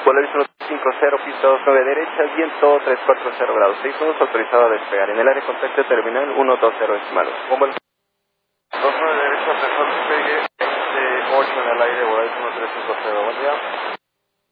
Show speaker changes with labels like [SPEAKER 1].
[SPEAKER 1] Volaris 150, pista 29 derecha, viento 340 grados 6 nodos, autorizado a despegar. En el área contacto terminal 120 estimado. Bomba 29 derecha, 3 despegue, 8 en el aire, Volaris 1350, buen día.